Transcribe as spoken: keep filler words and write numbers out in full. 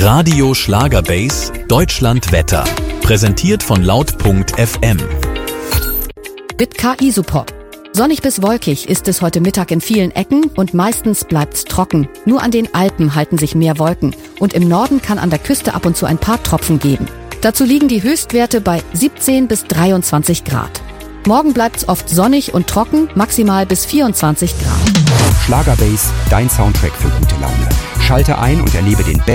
Radio Schlagerbase Deutschland Wetter. Präsentiert von laut punkt f m. Mit K I-Support. Sonnig bis wolkig ist es heute Mittag in vielen Ecken und meistens bleibt's trocken. Nur an den Alpen halten sich mehr Wolken und im Norden kann an der Küste ab und zu ein paar Tropfen geben. Dazu liegen die Höchstwerte bei siebzehn bis dreiundzwanzig Grad. Morgen bleibt's oft sonnig und trocken, maximal bis vierundzwanzig Grad. Schlagerbase, dein Soundtrack für gute Laune. Schalte ein und erlebe den